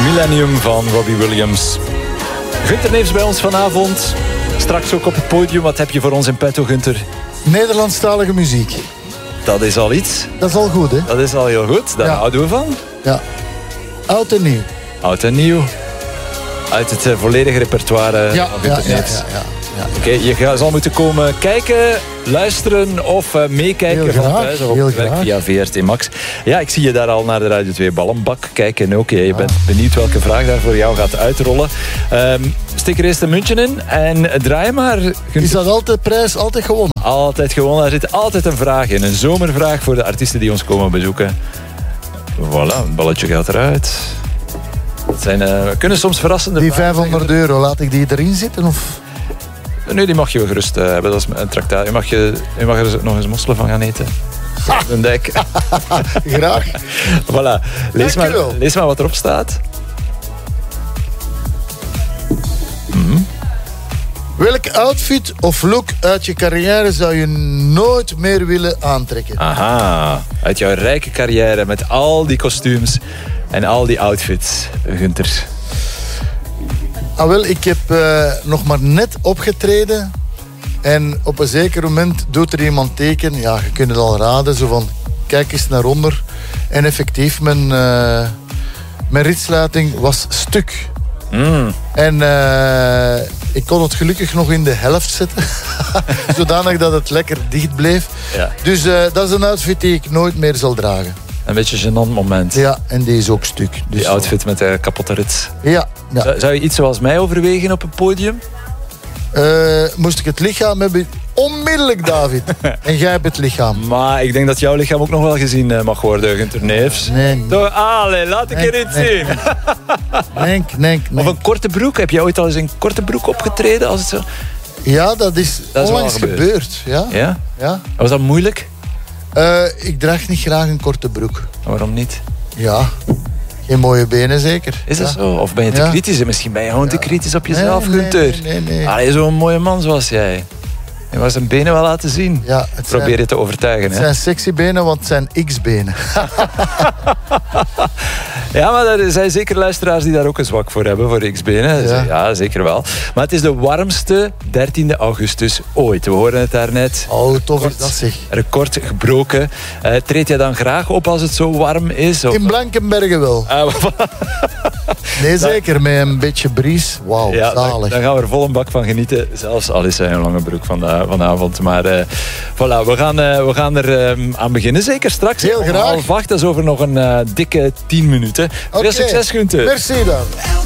Millennium van Robbie Williams. Gunther Neefs bij ons vanavond. Straks ook op het podium. Wat heb je voor ons in petto, Gunther? Nederlandstalige muziek. Dat is al iets. Dat is al goed, hè? Dat is al heel goed. Daar houden we van. Ja. Oud en nieuw. Oud en nieuw. Uit het volledige repertoire van Gunther Neefs. Ja. Oké, je zal moeten komen kijken, luisteren of meekijken. Heel graag, van thuis of heel op werk graag. via VRT Max. Ja, ik zie je daar al naar de Radio 2 ballenbak kijken ook. Je bent benieuwd welke vraag daar voor jou gaat uitrollen. Steek er eerst een muntje in en draai maar. Is dat altijd prijs, altijd gewonnen? Altijd gewonnen. Er zit altijd een vraag in. Een zomervraag voor de artiesten die ons komen bezoeken. Voilà, het balletje gaat eruit. Het zijn, kunnen soms verrassende Die vragen zijn. €500, laat ik die erin zitten? Of? Nee, die mag je wel gerust hebben. Dat is een tractaat. Je mag er nog eens mosselen van gaan eten. Een dijk. Graag. Voilà. Lees maar wat erop staat. Welk outfit of look uit je carrière zou je nooit meer willen aantrekken? Aha. Uit jouw rijke carrière met al die kostuums en al die outfits, Gunther. Wel, ik heb nog maar net opgetreden. En op een zeker moment doet er iemand teken. Ja, je kunt het al raden. Zo van, kijk eens naar onder. En effectief, mijn ritsluiting was stuk. En ik kon het gelukkig nog in de helft zetten. Zodanig dat het lekker dicht bleef. Ja. Dus dat is een outfit die ik nooit meer zal dragen. Een beetje een gênant moment. Ja, en die is ook stuk. Dus Die outfit met de kapotte rits. Ja. Zou je iets zoals mij overwegen op een podium? Moest ik het lichaam hebben? Onmiddellijk, David. En jij hebt het lichaam. Maar ik denk dat jouw lichaam ook nog wel gezien mag worden, Gunther Neefs. Nee. Allee, laat ik er iets zien. Nee. Of een korte broek. Heb jij ooit al eens een korte broek opgetreden? Als het zo... Ja, dat is onlangs gebeurd. Ja? Ja? Was dat moeilijk? Ik draag niet graag een korte broek. Waarom niet? Ja, geen mooie benen zeker. Is dat zo? Of ben je te kritisch? Misschien ben je gewoon te kritisch op jezelf, Gunther. Nee. Allee, zo'n mooie man zoals jij. Je mag zijn benen wel laten zien. Ja, Probeer je te overtuigen. Het zijn sexy benen, want het zijn X-benen. Ja, maar er zijn zeker luisteraars die daar ook een zwak voor hebben, voor X-benen. Ja, zeker wel. Maar het is de warmste 13e augustus ooit. We horen het daarnet. Oh, tof is dat zeg. Record gebroken. Treed jij dan graag op als het zo warm is? Of? In Blankenbergen wel. Nee, zeker. Met een beetje bries. Wauw, zalig. Dan gaan we er vol een bak van genieten. Zelfs al is hij een lange broek vanavond. Maar voilà, we gaan er aan beginnen. Zeker straks. Heel graag. 7:30. Dat is over nog een dikke 10 minuten. Veel succes, Gunther. Merci dan.